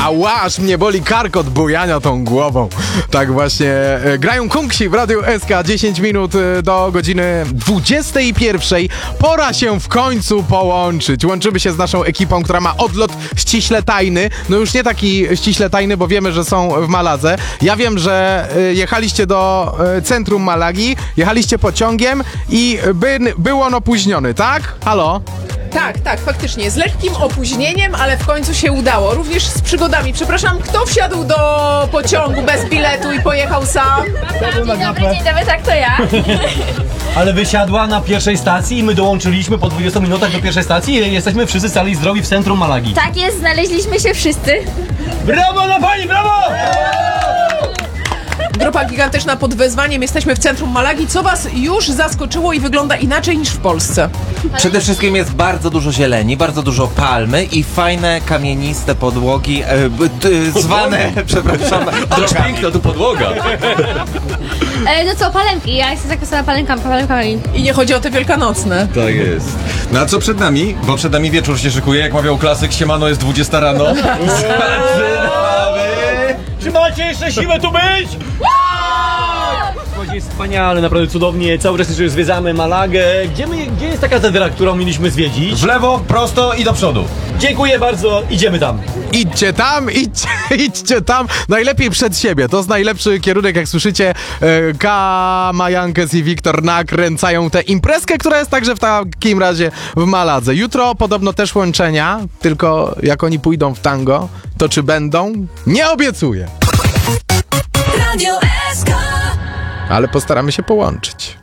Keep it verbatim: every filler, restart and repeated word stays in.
Ała, aż mnie boli kark od bujania tą głową. Tak właśnie e, grają Kungsi w Radiu S K. dziesięć minut e, do godziny dwudziestej pierwszej. Pora się w końcu połączyć. Łączymy się z naszą ekipą, która ma odlot ściśle tajny. No już nie taki ściśle tajny, bo wiemy, że są w Maladze. Ja wiem, że e, jechaliście do e, centrum Malagi, jechaliście pociągiem i by, był on opóźniony, tak? Halo? Tak, tak, faktycznie. Z lekkim opóźnieniem, ale w końcu się udało. Również z przygodami. Przepraszam, kto wsiadł do pociągu bez biletu i pojechał sam? Dzień dobry, dzień dobry, tak to ja. Ale wysiadła na pierwszej stacji i my dołączyliśmy po dwudziestu minutach do pierwszej stacji i jesteśmy wszyscy cali i zdrowi w centrum Malagi. Tak jest, znaleźliśmy się wszyscy. Brawo dla pani, brawo! Grupa gigantyczna pod wezwaniem. Jesteśmy w centrum Malagi. Co was już zaskoczyło i wygląda inaczej niż w Polsce? Przede wszystkim jest bardzo dużo zieleni, bardzo dużo palmy i fajne kamieniste podłogi, e, b, t, zwane, przepraszam, drogami. Piękna tu podłoga. E, no co, palemki, ja jestem zakresowana palenkami, palenkami. I nie chodzi o te wielkanocne. Tak jest. No a co przed nami? Bo przed nami wieczór się szykuje, jak mawiał klasyk, siemano, jest dwudziesta rano. Zaczynamy! Czy macie jeszcze siłę tu być? Jest wspaniale, naprawdę cudownie. Cały czas jeszcze zwiedzamy Malagę. Gdzie, my, gdzie jest ta katedra, którą mieliśmy zwiedzić? W lewo, prosto i do przodu. Dziękuję bardzo, idziemy tam. Idźcie tam, idźcie, idźcie tam. Najlepiej przed siebie. To jest najlepszy kierunek, jak słyszycie. E, Kama, Jankes i Wiktor nakręcają tę imprezkę, która jest także w takim razie w Maladze. Jutro podobno też łączenia, tylko jak oni pójdą w tango, to czy będą? Nie obiecuję. Radio S K. Ale postaramy się połączyć.